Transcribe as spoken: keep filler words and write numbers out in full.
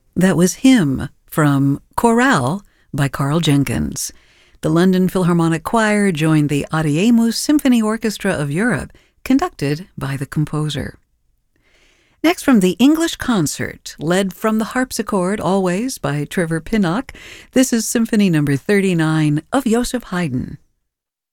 That was Hymn from Chorale by Carl Jenkins. The London Philharmonic Choir joined the Audiamus Symphony Orchestra of Europe, conducted by the composer. Next, from the English Concert, led from the harpsichord always by Trevor Pinnock, this is Symphony number thirty-nine of Joseph Haydn.